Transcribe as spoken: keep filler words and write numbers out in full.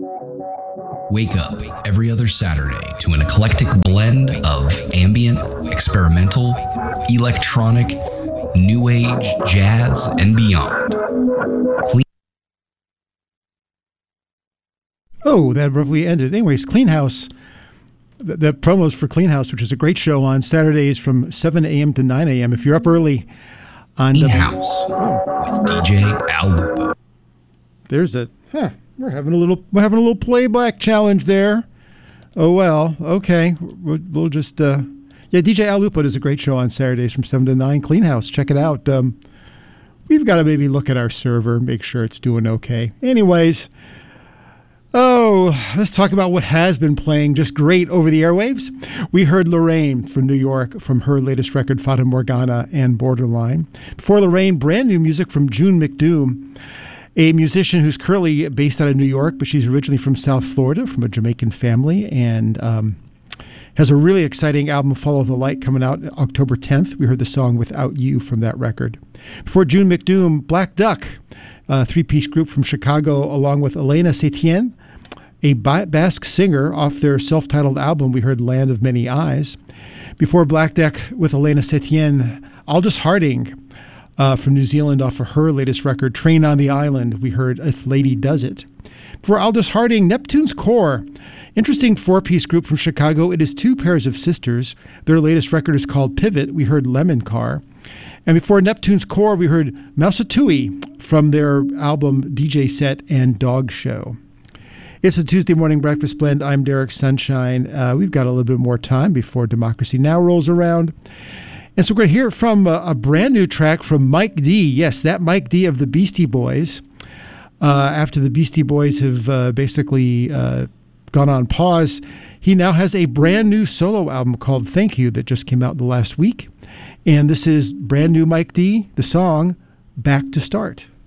Wake up every other Saturday to an eclectic blend of ambient, experimental, electronic, new age, jazz, and beyond. Clean- oh, that abruptly ended. Anyways, Clean House, the, the promos for Clean House, which is a great show on Saturdays from seven a.m. to nine a.m. If you're up early on Clean the House oh. with D J Al Lupo. There's a huh. We're having a little we're having a little playback challenge there. Oh well, okay. We'll, we'll just uh, yeah. D J Al Lupo does a great show on Saturdays from seven to nine. Clean House, check it out. Um, we've got to maybe look at our server, make sure it's doing okay. Anyways, oh, let's talk about what has been playing just great over the airwaves. We heard Lorraine from New York from her latest record, Fata Morgana and Borderline. Before Lorraine, brand new music from June McDoom, a musician who's currently based out of New York, but she's originally from South Florida, from a Jamaican family, and um, has a really exciting album, Follow the Light, coming out October tenth. We heard the song Without You from that record. Before June McDoom, Black Duck, a three-piece group from Chicago, along with Elena Setien, a Basque singer, off their self-titled album. We heard Land of Many Eyes. Before Black Duck with Elena Setien, Aldous Harding, Uh, from New Zealand, off of her latest record, Train on the Island, we heard If Lady Does It. For Aldous Harding, Neptune's Core, interesting four-piece group from Chicago. It is two pairs of sisters. Their latest record is called Pivot. We heard Lemon Car. And before Neptune's Core, we heard Mausatui from their album D J Set and Dog Show. It's a Tuesday morning breakfast blend. I'm Derek Sunshine. Uh, we've got a little bit more time before Democracy Now! Rolls around. And so we're going to hear from a, a brand new track from Mike D. Yes, that Mike D of the Beastie Boys. Uh, after the Beastie Boys have uh, basically uh, gone on pause, he now has a brand new solo album called Thank You that just came out the last week. And this is brand new Mike D, the song Back to Start.